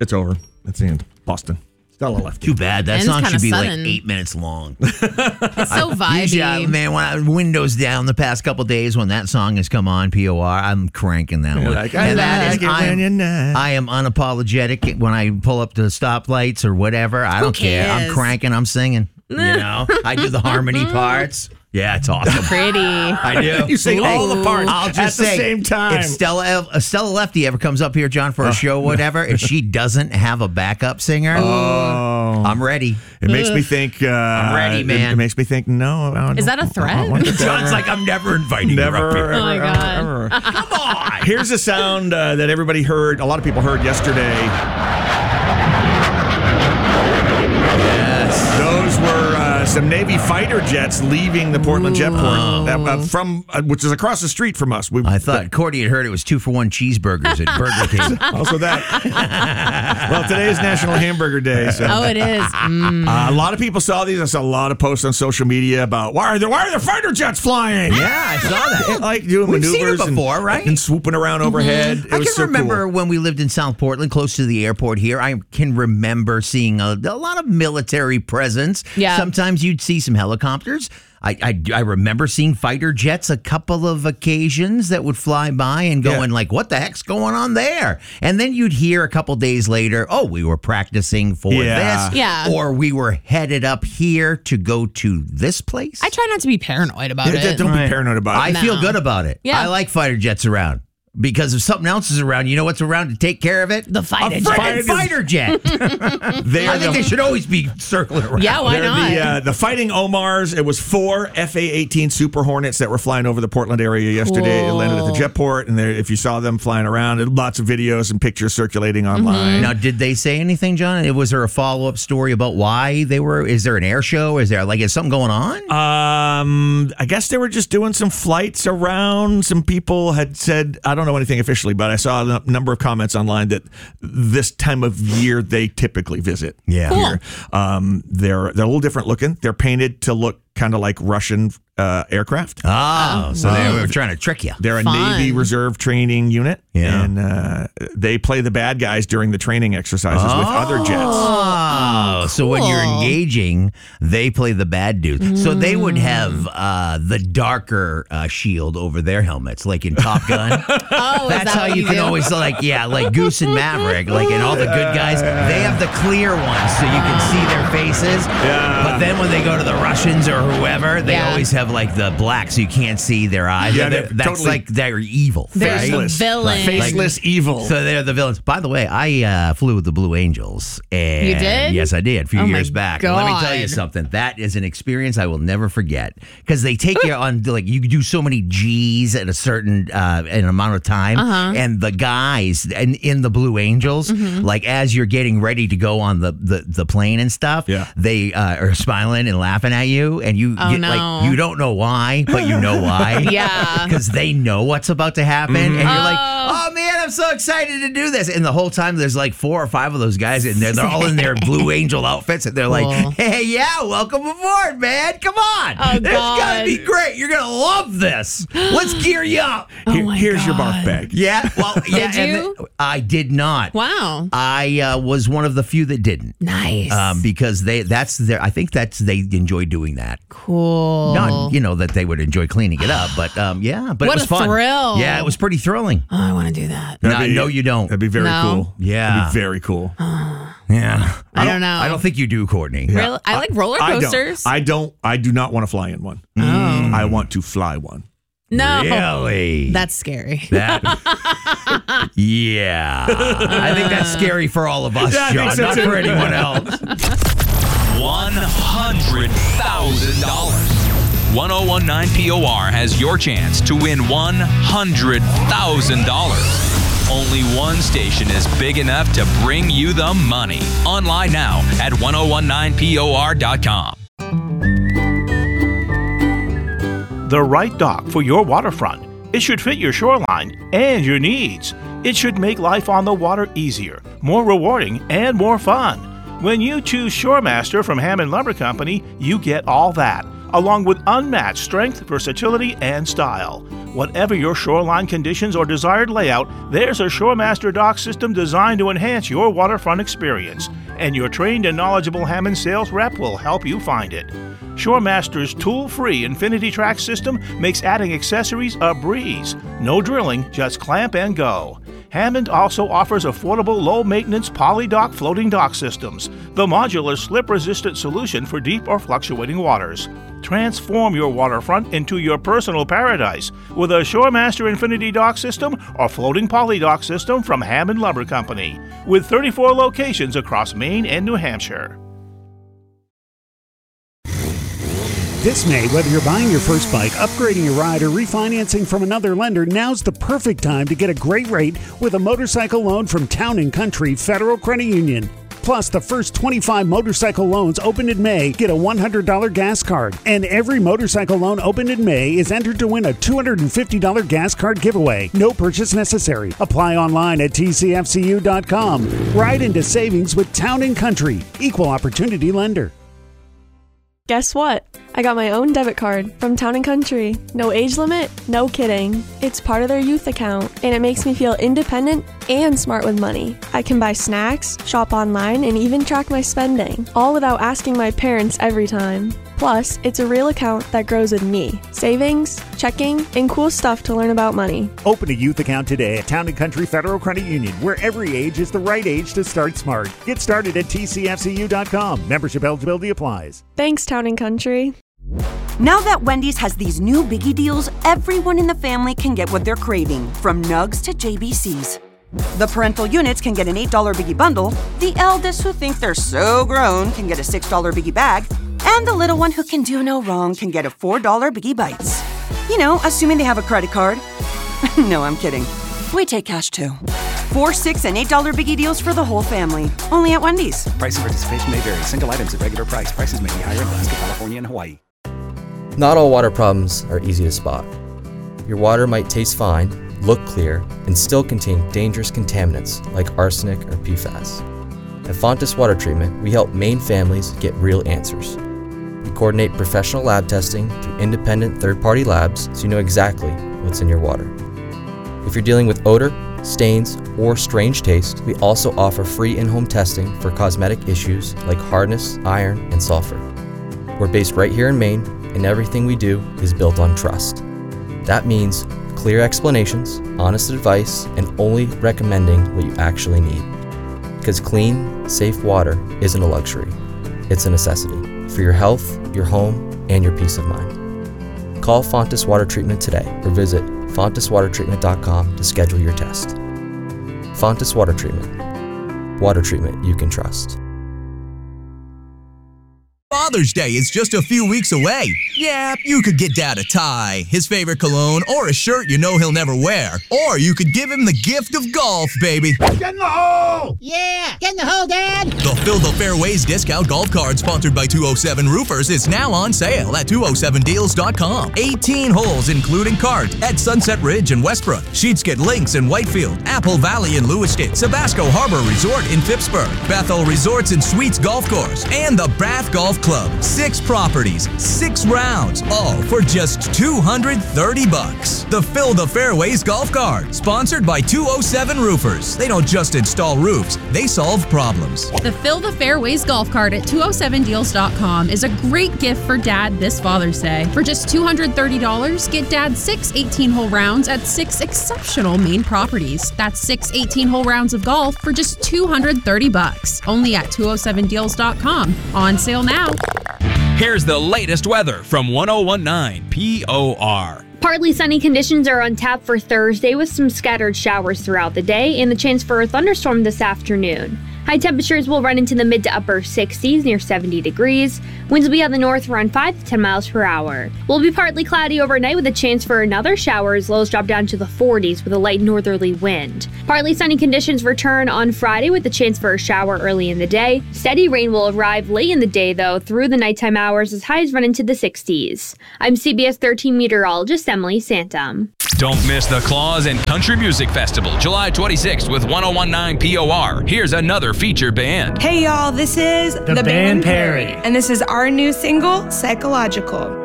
It's over. That's the end. Boston. Stella left. Too bad. That And song it's should be kinda like sudden. 8 minutes long. It's so vibey. Usually, man, when I windows down the past couple days when that song has come on, POR, I'm cranking that one. Like, And that is, when you're not. I am unapologetic when I pull up to stoplights or whatever. I don't care. I'm cares? cranking. I'm singing. You know, I do the harmony parts. Yeah, it's awesome. Pretty. I do. You sing all the parts I'll at just the say, same time. if Stella Lefty ever comes up here, John, for a show, whatever, if she doesn't have a backup singer, I'm ready. It makes me think. I'm ready, man. It makes me think. No, Is that a threat? John's like, I'm never inviting her up Never, here. ever, Oh, my God. ever, ever. Come on. Here's a sound that everybody heard. A lot of people heard yesterday. Yes. Those were some Navy fighter jets leaving the Portland Jetport, from which is across the street from us. I thought Cordy had heard it was 2-for-1 cheeseburgers at Burger King. Also that. Well, today is National Hamburger Day. So. Oh, it is. A lot of people saw these. I saw a lot of posts on social media about why are there fighter jets flying? Yeah, I saw that. Like doing We've seen maneuvers it before, right? and swooping around overhead. It I was can so remember cool. when we lived in South Portland, close to the airport here. I can remember seeing a lot of military presence. Yeah. Sometimes you'd see some helicopters. I remember seeing fighter jets a couple of occasions that would fly by and going like, what the heck's going on there? And then you'd hear a couple days later, oh, we were practicing for this. Yeah. Or we were headed up here to go to this place. I try not to be paranoid about it. Don't be paranoid about it. I feel good about it. Yeah. I like fighter jets around. Because if something else is around, you know what's around to take care of it? The fighter A jet. friggin' fighter jet. I think they should always be circling around. Yeah, why not? The Fighting Omars. It was 4 FA-18 Super Hornets that were flying over the Portland area yesterday. It landed at the Jetport, and if you saw them flying around, lots of videos and pictures circulating online. Now, did they say anything, John? Was there a follow-up story about why they were? Is there an air show? Is something going on? I guess they were just doing some flights around. Some people had said, I don't know anything officially, but I saw a number of comments online that this time of year they typically visit. Yeah. Cool. Here. They're a little different looking. They're painted to look kind of like Russian aircraft. So they were trying to trick you. They're a Fun. Navy Reserve training unit, Yeah. and they play the bad guys during the training exercises with other jets. Oh, so when you're cool. engaging, they play the bad dudes. So they would have the darker shield over their helmets, like in Top Gun. Oh, is That's that how what you can do? always like Goose and Maverick, and all the good guys. They have the clear ones, so you can see their faces. Yeah. But then when they go to the Russians or whoever, they Yeah. always have like the black, so you can't see their eyes. Yeah, That's totally. like they're evil. They're right? the villain. Faceless evil. So they're the villains. By the way, I flew with the Blue Angels. And You did? Yes, I did a few Oh my years back. And let me tell you God. something. That is an experience I will never forget because they take you on you do so many G's at a certain an amount of time, and the guys in the Blue Angels, like as you're getting ready to go on the plane and stuff, they are smiling and laughing at you, and you Oh, get no. like you don't know why, but you know why. Yeah. Because they know what's about to happen. And you're like, oh man, I'm so excited to do this. And the whole time there's like 4 or 5 of those guys in there. They're all in their Blue Angel outfits. And they're Cool. like, hey, yeah, welcome aboard, man. Come on. Oh, This is going to God. be great. You're going to love this. Let's gear you up. Here's your barf bag. Yeah. Well, yeah. Did you? I did not. Wow. I was one of the few that didn't. Nice. Because they enjoy doing that. Cool. Not, that they would enjoy cleaning it up, but yeah, but What it was a fun. thrill. Yeah, it was pretty thrilling. Oh, I want to do that. No, you don't. That'd be very No. cool. Yeah. That'd be very cool. Yeah, I don't know. I don't think you do, Courtney. Really? I like roller coasters. I do not want to fly in one. I want to fly one. No. Really? That's scary. That. Yeah, I think that's scary for all of us, Yeah, I think John, so not too. for anyone else. $100,000. 1019 POR has your chance to win $100,000. Only one station is big enough to bring you the money. Online now at 1019por.com. The right dock for your waterfront. It should fit your shoreline and your needs. It should make life on the water easier, more rewarding, and more fun. When you choose Shoremaster from Hammond Lumber Company, you get all that. along with unmatched strength, versatility, and style. Whatever your shoreline conditions or desired layout, there's a ShoreMaster dock system designed to enhance your waterfront experience, and your trained and knowledgeable Hammond sales rep will help you find it. ShoreMaster's tool-free Infinity Track system makes adding accessories a breeze. No drilling, just clamp and go. Hammond also offers affordable, low-maintenance poly-dock floating dock systems, the modular slip-resistant solution for deep or fluctuating waters. Transform your waterfront into your personal paradise with a ShoreMaster Infinity Dock System or floating poly dock system from Hammond Lumber Company, with 34 locations across Maine and New Hampshire. This May, whether you're buying your first bike, upgrading your ride, or refinancing from another lender, now's the perfect time to get a great rate with a motorcycle loan from Town & Country Federal Credit Union. Plus, the first 25 motorcycle loans opened in May get a $100 gas card. And every motorcycle loan opened in May is entered to win a $250 gas card giveaway. No purchase necessary. Apply online at tcfcu.com. Ride into savings with Town & Country. Equal opportunity lender. Guess what? I got my own debit card from Town & Country. No age limit, no kidding. It's part of their youth account, and it makes me feel independent and smart with money. I can buy snacks, shop online, and even track my spending, all without asking my parents every time. Plus, it's a real account that grows with me. Savings, checking, and cool stuff to learn about money. Open a youth account today at Town & Country Federal Credit Union, where every age is the right age to start smart. Get started at tcfcu.com. Membership eligibility applies. Thanks, Town & Country. Now that Wendy's has these new biggie deals, everyone in the family can get what they're craving, from nugs to JBCs. The parental units can get an $8 biggie bundle, the eldest who think they're so grown can get a $6 biggie bag, and the little one who can do no wrong can get a $4 biggie bites. You know, assuming they have a credit card. No, I'm kidding. We take cash too. $4, $6, and $8 biggie deals for the whole family. Only at Wendy's. Price and participation may vary. Single items at regular price. Prices may be higher in Alaska, California, and Hawaii. Not all water problems are easy to spot. Your water might taste fine, look clear, and still contain dangerous contaminants like arsenic or PFAS. At Fontis Water Treatment, we help Maine families get real answers. We coordinate professional lab testing through independent third-party labs so you know exactly what's in your water. If you're dealing with odor, stains, or strange taste, we also offer free in-home testing for cosmetic issues like hardness, iron, and sulfur. We're based right here in Maine, and everything we do is built on trust. That means clear explanations, honest advice, and only recommending what you actually need. Because clean, safe water isn't a luxury, it's a necessity for your health, your home, and your peace of mind. Call Fontis Water Treatment today or visit fontiswatertreatment.com to schedule your test. Fontis Water Treatment. Water treatment you can trust. Father's Day is just a few weeks away. Yeah, you could get Dad a tie, his favorite cologne, or a shirt you know he'll never wear. Or you could give him the gift of golf, baby. Get in the hole! Yeah, get in the hole, Dad! The Fill the Fairways discount golf card sponsored by 207 Roofers is now on sale at 207deals.com. 18 holes including cards at Sunset Ridge in Westbrook, Sheetsket Links in Whitefield, Apple Valley in Lewiston, Sabasco Harbor Resort in Phippsburg, Bethel Resorts and Suites Golf Course, and the Bath Golf Club. 6 properties, 6 rounds, all for just $230. The Fill the Fairways golf card, sponsored by 207 Roofers. They don't just install roofs, they solve problems. The Fill the Fairways golf cart at 207deals.com is a great gift for Dad this Father's Day. For just $230, get Dad 6 18-hole rounds at 6 exceptional Maine properties. That's 6 18-hole rounds of golf for just $230. Only at 207deals.com. On sale now. Here's the latest weather from 1019 POR. Partly sunny conditions are on tap for Thursday with some scattered showers throughout the day and the chance for a thunderstorm this afternoon. High temperatures will run into the mid to upper 60s near 70 degrees. Winds will be on the north around 5 to 10 miles per hour. Will be partly cloudy overnight with a chance for another shower as lows drop down to the 40s with a light northerly wind. Partly sunny conditions return on Friday with the chance for a shower early in the day. Steady rain will arrive late in the day though through the nighttime hours as highs run into the 60s. I'm CBS 13 meteorologist Emily Santum. Don't miss the Claus and Country Music Festival, July 26th with 1019 POR. Here's another featured band. Hey y'all, this is the band Perry. And this is our new single, Psychological.